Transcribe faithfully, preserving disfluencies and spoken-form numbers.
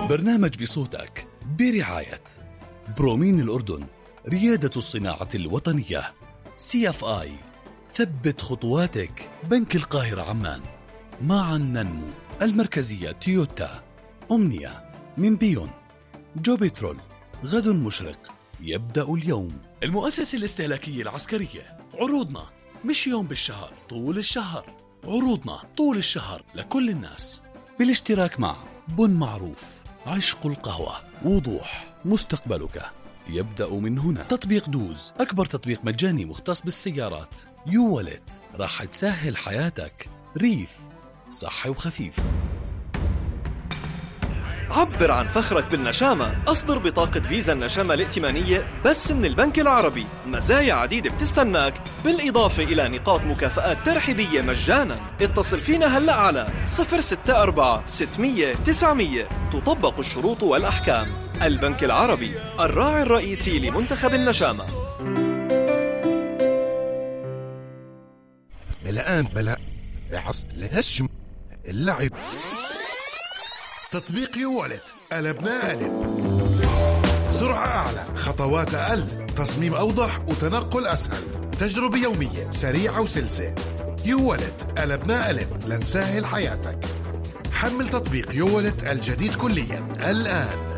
البرنامج بصوتك برعاية برومين الأردن، ريادة الصناعة الوطنية. سي اف آي، ثبت خطواتك. بنك القاهرة عمان، معا ننمو. المركزية تويوتا. أمنية من بيون. جو بترول، غد مشرق يبدأ اليوم. المؤسسة الاستهلاكية العسكرية، عروضنا مش يوم بالشهر، طول الشهر. عروضنا طول الشهر لكل الناس، بالاشتراك مع بن معروف، عشق القهوة، وضوح. مستقبلك يبدأ من هنا. تطبيق دوز، أكبر تطبيق مجاني مختص بالسيارات. يو والت، راح تسهل حياتك. ريف، صحي وخفيف. عبر عن فخرك بالنشامة. أصدر بطاقة فيزا النشامة الائتمانية بس من البنك العربي. مزايا عديدة بتستناك، بالإضافة إلى نقاط مكافآت ترحيبية مجانا. اتصل فينا هلأ على صفر ستة أربعة ستمية تسعمية. تطبق الشروط والأحكام. البنك العربي، الراعي الرئيسي لمنتخب النشامة. ملآن بلا عص لهشم اللعب. تطبيق يو والت، قلبنا قلب. سرعة أعلى، خطوات أقل، تصميم أوضح وتنقل أسهل، تجربة يومية سريعة وسلسة. يو والت، قلبنا قلب لنسهل حياتك. حمل تطبيق يو والت الجديد كليا الآن.